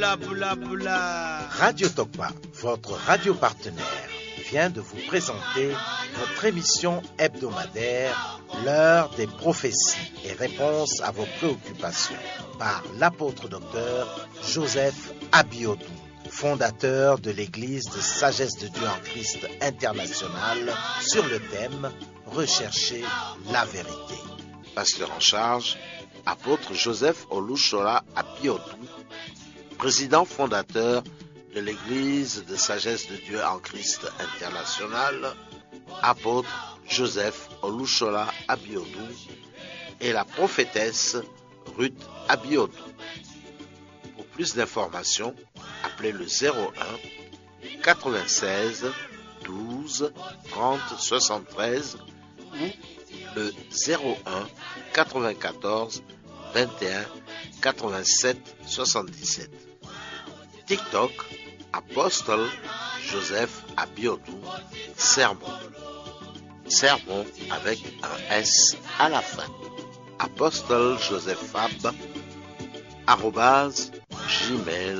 Boula boula. Radio Tokpa, votre radio partenaire, vient de vous présenter votre émission hebdomadaire, l'heure des prophéties et réponses à vos préoccupations, par l'apôtre docteur Joseph Abiodun, fondateur de l'Église de Sagesse de Dieu en Christ internationale, sur le thème « Rechercher la vérité ». Pasteur en charge, apôtre Joseph Olushola Abiodun, président fondateur de l'Église de Sagesse de Dieu en Christ international, apôtre Joseph Olushola Abiodun, et la prophétesse Ruth Abiodun. Pour plus d'informations, appelez le 01 96 12 30 73 ou le 01 94 21 87 77. TikTok, Apostle Joseph Abiodun, Sermon. Sermon avec un S à la fin. Apostle Joseph Fab, @gmail.com.